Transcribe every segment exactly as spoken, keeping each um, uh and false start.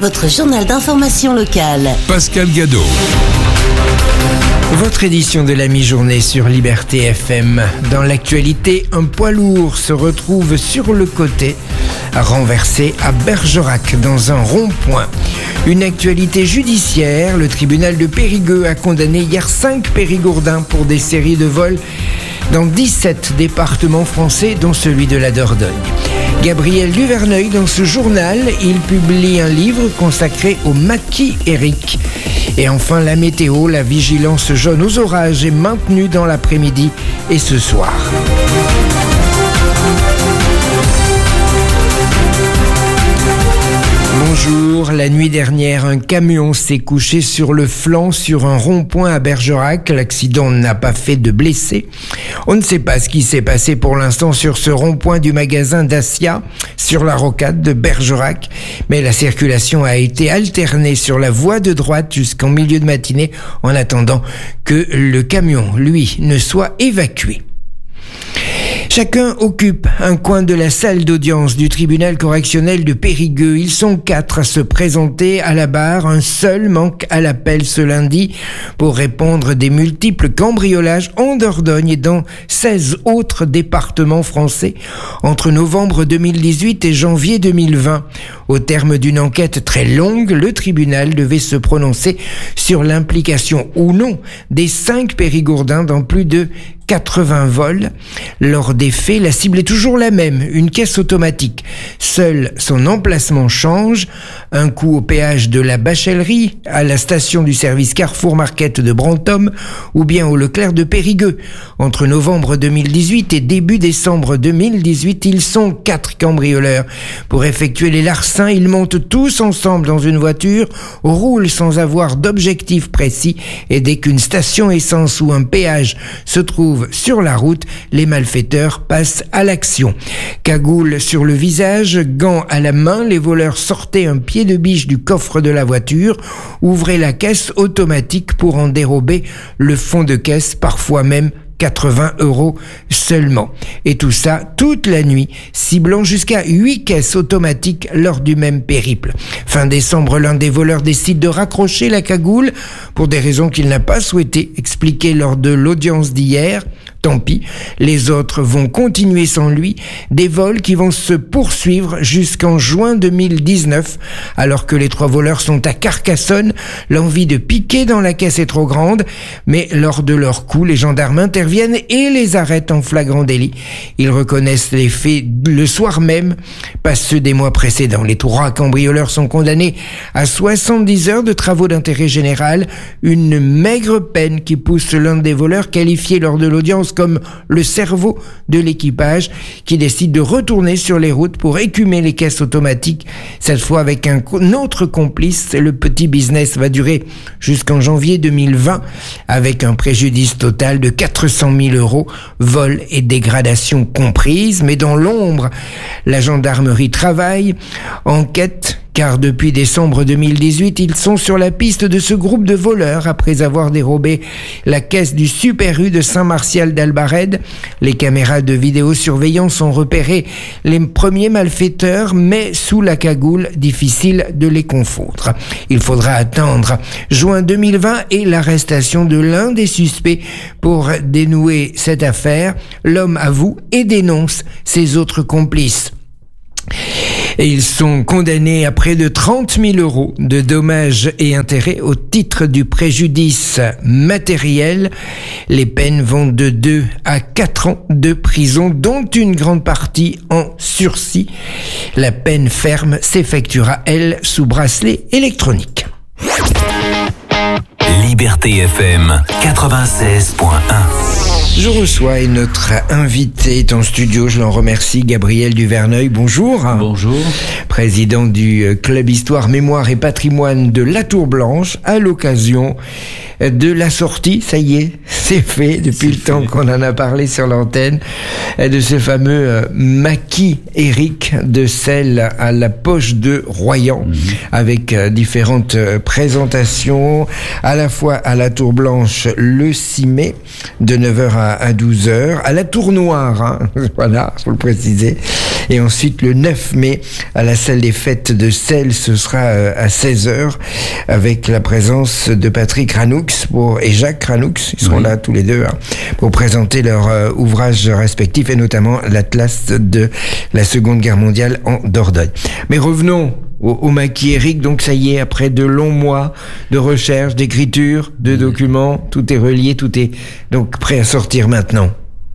votre journal d'information locale. Pascal Gadot. Votre édition de la mi-journée sur Liberté F M. Dans l'actualité, un poids lourd se retrouve sur le côté, renversé à Bergerac dans un rond-point. Une actualité judiciaire, le tribunal de Périgueux a condamné hier cinq Périgourdins pour des séries de vols dans dix-sept départements français, dont celui de la Dordogne. Gabriel Duverneuil, dans ce journal, il publie un livre consacré au maquis Éric. Et enfin, la météo, la vigilance jaune aux orages est maintenue dans l'après-midi et ce soir. Bonjour, la nuit dernière, un camion s'est couché sur le flanc sur un rond-point à Bergerac. L'accident n'a pas fait de blessés. On ne sait pas ce qui s'est passé pour l'instant sur ce rond-point du magasin Dacia, sur la rocade de Bergerac, mais la circulation a été alternée sur la voie de droite jusqu'en milieu de matinée en attendant que le camion, lui, ne soit évacué. Chacun occupe un coin de la salle d'audience du tribunal correctionnel de Périgueux. Ils sont quatre à se présenter à la barre. Un seul manque à l'appel ce lundi pour répondre des multiples cambriolages en Dordogne et dans seize autres départements français entre novembre deux mille dix-huit et janvier deux mille vingt. Au terme d'une enquête très longue, le tribunal devait se prononcer sur l'implication ou non des cinq Périgourdins dans plus de quatre-vingts vols. Lors des faits, la cible est toujours la même, une caisse automatique. Seul son emplacement change. Un coup au péage de la Bachellerie, à la station du service Carrefour Market de Brantôme ou bien au Leclerc de Périgueux. Entre novembre deux mille dix-huit et début décembre deux mille dix-huit, ils sont quatre cambrioleurs. Pour effectuer les larcins, ils montent tous ensemble dans une voiture, roulent sans avoir d'objectif précis et dès qu'une station essence ou un péage se trouve sur la route, les malfaiteurs passent à l'action. Cagoule sur le visage, gants à la main, les voleurs sortaient un pied de biche du coffre de la voiture, ouvraient la caisse automatique pour en dérober le fond de caisse, parfois même quatre-vingts euros seulement. Et tout ça toute la nuit, ciblant jusqu'à huit caisses automatiques lors du même périple. Fin décembre, l'un des voleurs décide de raccrocher la cagoule pour des raisons qu'il n'a pas souhaité expliquer lors de l'audience d'hier. Tant pis, les autres vont continuer sans lui, des vols qui vont se poursuivre jusqu'en juin deux mille dix-neuf, alors que les trois voleurs sont à Carcassonne. L'envie de piquer dans la caisse est trop grande, mais lors de leur coup, les gendarmes interviennent et les arrêtent en flagrant délit. Ils reconnaissent les faits le soir même, pas ceux des mois précédents. Les trois cambrioleurs sont condamnés à soixante-dix heures de travaux d'intérêt général, une maigre peine qui pousse l'un des voleurs qualifié lors de l'audience comme le cerveau de l'équipage qui décide de retourner sur les routes pour écumer les caisses automatiques, cette fois avec un autre complice. Le petit business va durer jusqu'en janvier deux mille vingt avec un préjudice total de quatre cent mille euros, vol et dégradation comprises. Mais dans l'ombre, la gendarmerie travaille, enquête, car depuis décembre deux mille dix-huit, ils sont sur la piste de ce groupe de voleurs après avoir dérobé la caisse du Super U de Saint-Martial d'Albarède. Les caméras de vidéosurveillance ont repéré les premiers malfaiteurs, mais sous la cagoule, difficile de les confondre. Il faudra attendre juin deux mille vingt et l'arrestation de l'un des suspects pour dénouer cette affaire. L'homme avoue et dénonce ses autres complices. Et ils sont condamnés à près de trente mille euros de dommages et intérêts au titre du préjudice matériel. Les peines vont de deux à quatre ans de prison, dont une grande partie en sursis. La peine ferme s'effectuera, elle, sous bracelet électronique. Liberté F M quatre-vingt-seize point un. Je reçois et notre invité est en studio, je l'en remercie, Gabriel Duverneuil. Bonjour. Bonjour. Président du Club Histoire, Mémoire et Patrimoine de La Tour Blanche, à l'occasion de la sortie, ça y est, c'est fait, depuis c'est le fait. temps qu'on en a parlé sur l'antenne, de ce fameux maquis Éric de Celle à la Poche de Royan, mmh. avec différentes présentations, à la fois à la Tour Blanche le six mai, de neuf heures à douze heures, à la Tour Noire, hein, voilà, faut le préciser, Et ensuite, le neuf mai, à la salle des fêtes de Celles, ce sera à seize heures, avec la présence de Patrick Ranoux pour, et Jacques Ranoux. Ils seront oui. là tous les deux hein, pour présenter leurs euh, ouvrages respectifs et notamment l'Atlas de la Seconde Guerre mondiale en Dordogne. Mais revenons au, au maquis Éric. Donc ça y est, après de longs mois de recherche, d'écriture, de documents, tout est relié, tout est donc prêt à sortir maintenant.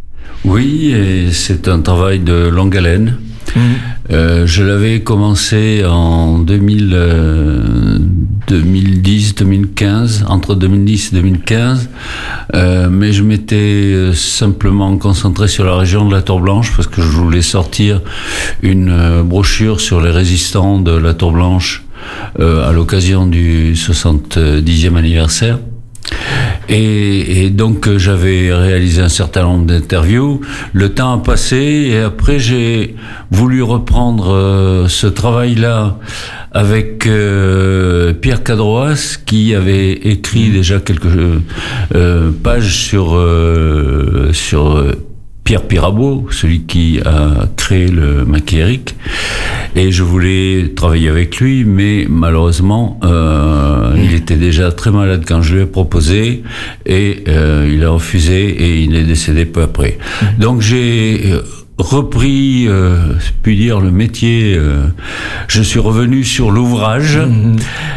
Oui, et c'est un travail de longue haleine. Mmh. Euh, je l'avais commencé en deux mille, euh, deux mille dix deux mille quinze, entre deux mille dix et deux mille quinze, euh, mais je m'étais simplement concentré sur la région de la Tour Blanche parce que je voulais sortir une euh, brochure sur les résistants de la Tour Blanche euh, à l'occasion du soixante-dixième anniversaire. Et, et donc j'avais réalisé un certain nombre d'interviews. Le temps a passé et après j'ai voulu reprendre euh, ce travail-là avec euh, Pierre Cadroas qui avait écrit déjà quelques euh, pages sur euh, sur euh, Pierre Pirabeau, celui qui a créé le maquis Éric, et je voulais travailler avec lui, mais malheureusement, euh, il était déjà très malade quand je lui ai proposé, et euh, il a refusé, et il est décédé peu après. Donc j'ai repris, euh, puis dire, le métier. Euh, je suis revenu sur l'ouvrage, mmh.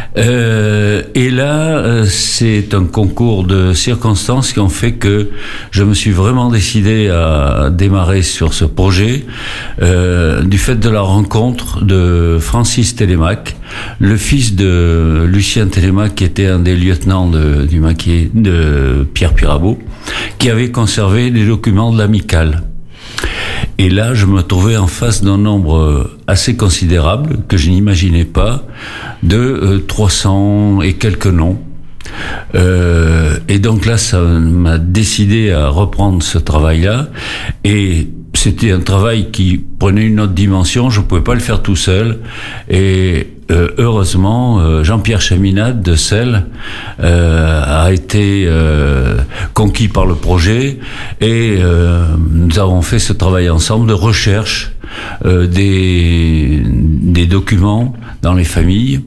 euh, et là, euh, c'est un concours de circonstances qui ont fait que je me suis vraiment décidé à démarrer sur ce projet, euh, du fait de la rencontre de Francis Télémaque, le fils de Lucien Télémaque, qui était un des lieutenants de, du maquis de Pierre Pirabeau, qui avait conservé les documents de l'amicale. Et là, je me trouvais en face d'un nombre assez considérable, que je n'imaginais pas, de euh, trois cents et quelques noms. Euh, et donc là, ça m'a décidé à reprendre ce travail-là. Et c'était un travail qui prenait une autre dimension, je ne pouvais pas le faire tout seul. Et euh, heureusement, euh, Jean-Pierre Chaminade de Celles euh, a été euh, conquis par le projet, et euh, nous avons fait ce travail ensemble de recherche euh, des, des documents dans les familles.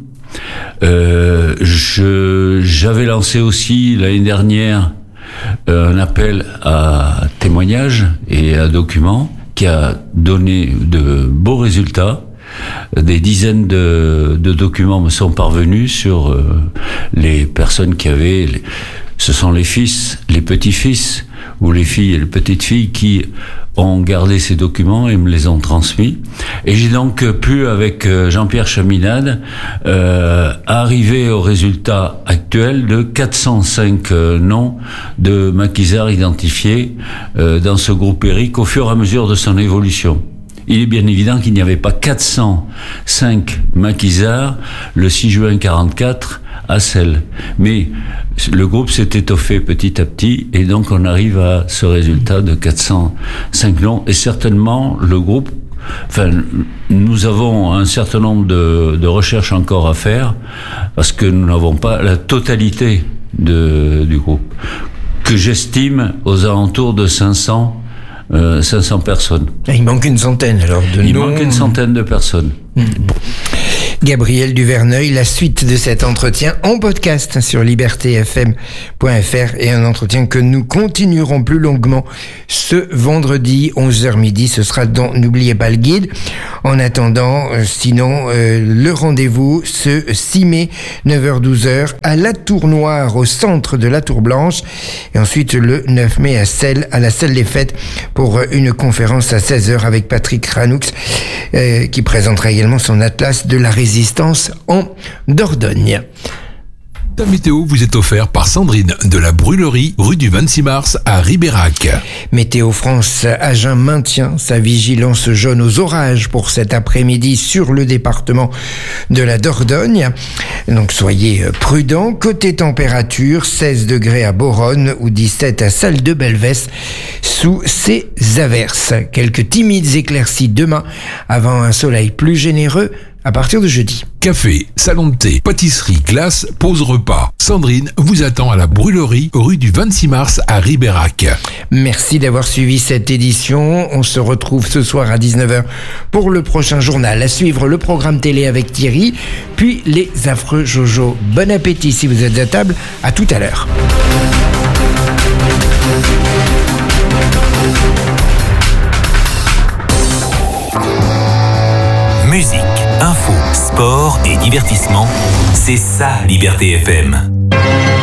Euh, je, j'avais lancé aussi l'année dernière un appel à témoignages et à documents qui a donné de beaux résultats. Des dizaines de, de documents me sont parvenus sur euh, les personnes qui avaient... Les, ce sont les fils, les petits-fils, ou les filles et les petites-filles qui ont gardé ces documents et me les ont transmis. Et j'ai donc pu, avec Jean-Pierre Chaminade, euh, arriver au résultat actuel de quatre cent cinq euh, noms de maquisards identifiés euh, dans ce groupe Éric au fur et à mesure de son évolution. Il est bien évident qu'il n'y avait pas quatre cent cinq maquisards le six juin quarante-quatre à Celles. Mais le groupe s'est étoffé petit à petit, et donc on arrive à ce résultat de quatre cent cinq noms. Et certainement, le groupe, enfin, nous avons un certain nombre de, de recherches encore à faire, parce que nous n'avons pas la totalité de, du groupe, que j'estime aux alentours de cinq cents, euh, cinq cents personnes. Il manque une centaine alors de Il noms. manque une centaine de personnes. Mmh. Gabriel Duverneuil, la suite de cet entretien en podcast sur liberté f m point f r, et un entretien que nous continuerons plus longuement ce vendredi onze heures midi. Ce sera dans N'oubliez pas le guide. En attendant, euh, sinon, euh, le rendez-vous ce six mai, neuf heures douze heures, à la Tour Noire, au centre de la Tour Blanche, et ensuite le neuf mai à Celles, à la salle des fêtes, pour une conférence à seize heures avec Patrick Ranoux, euh, qui présentera également son atlas de la résistance en Dordogne. La météo vous est offerte par Sandrine de la Brûlerie, rue du vingt-six mars à Ribérac. Météo France Agen maintient sa vigilance jaune aux orages pour cet après-midi sur le département de la Dordogne. Donc soyez prudents. Côté température, seize degrés à Boronne ou dix-sept à Salle de Belvès sous ces averses. Quelques timides éclaircies demain avant un soleil plus généreux à partir de jeudi. Café, salon de thé, pâtisserie, glace, pause repas. Sandrine vous attend à la Brûlerie, rue du vingt-six mars à Ribérac. Merci d'avoir suivi cette édition. On se retrouve ce soir à dix-neuf heures pour le prochain journal. À suivre le programme télé avec Thierry, puis les affreux Jojo. Bon appétit si vous êtes à table. À tout à l'heure. Musique, info, sport et divertissement, c'est ça Liberté F M.